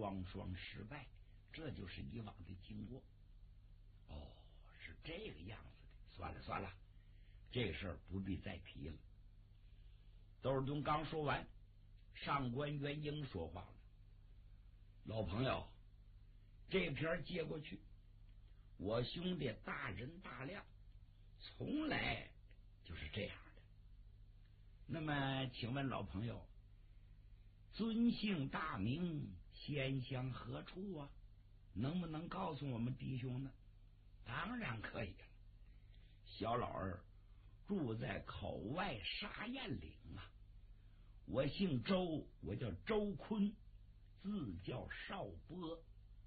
双双失败，这就是以往的经过。哦，是这个样子的。算了算了，这事儿不必再提了。窦尔敦刚说完，上官元英说话了：“老朋友，这篇接过去，我兄弟大人大量，从来就是这样的。那么，请问老朋友，尊姓大名，先乡何处啊？能不能告诉我们弟兄呢？”“当然可以了，小老儿住在口外沙堰岭啊。我姓周，我叫周坤，字叫少波。”“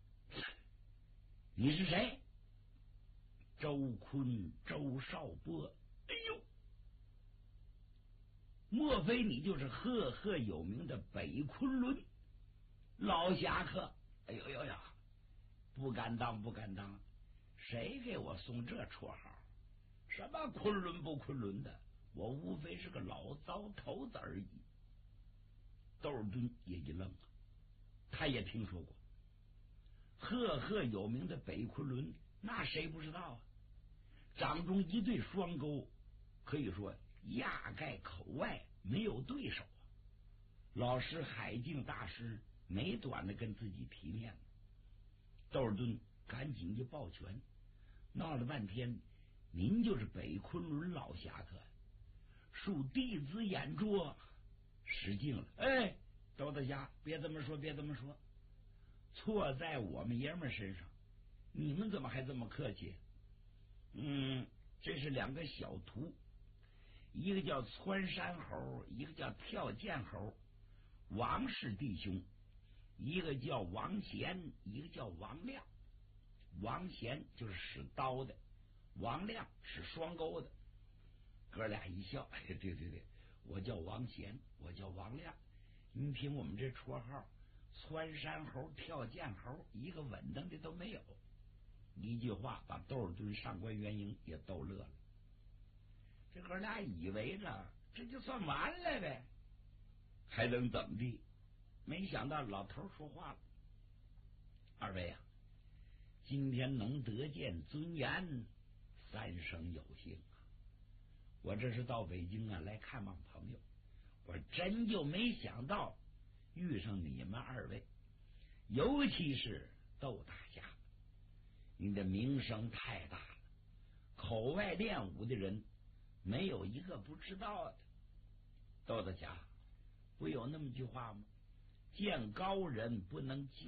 你是谁？”“周坤，周少波。”“哎呦，莫非你就是赫赫有名的北昆仑老侠客？”“哎呦呦呀，不敢当，不敢当，谁给我送这绰号？什么昆仑不昆仑的，我无非是个老糟头子而已。”窦尔敦也一愣啊，他也听说过赫赫有名的北昆仑，那谁不知道啊？掌中一对双钩，可以说压盖口外没有对手啊。老师海静大师没短的跟自己提面子，窦尔敦赶紧一抱拳，闹了半天，您就是北昆仑老侠客，恕弟子眼拙，失敬了。”“哎，窦大侠，别这么说，别这么说，错在我们爷们身上，你们怎么还这么客气？这是两个小徒，一个叫窜山猴，一个叫跳涧猴，王氏弟兄，一个叫王贤，一个叫王亮。王贤就是使刀的，王亮是双钩的。”哥俩一笑：“对对对，我叫王贤，我叫王亮。你凭我们这绰号，窜山猴、跳涧猴，一个稳当的都没有。”一句话把窦尔敦、上官元英也逗乐了。这哥俩以为着这就算完了呗，还能怎么地？没想到老头说话了：“二位啊，今天能得见尊严，三生有幸啊！我这是到北京啊来看望朋友，我真就没想到遇上你们二位，尤其是窦大侠，你的名声太大了，口外练武的人没有一个不知道的。窦大侠，不有那么句话吗？见高人不能见